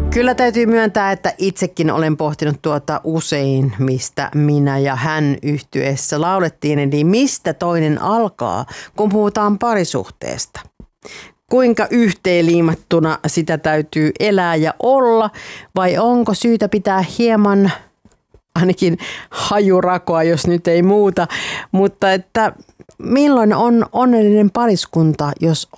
Kyllä täytyy myöntää, että itsekin olen pohtinut tuota usein, mistä minä ja hän yhtyeessä laulettiin, eli mistä toinen alkaa, kun puhutaan parisuhteesta. Kuinka yhteenliimattuna sitä täytyy elää ja olla, vai onko syytä pitää hieman ainakin hajurakoa, jos nyt ei muuta, mutta että milloin on onnellinen pariskunta, jos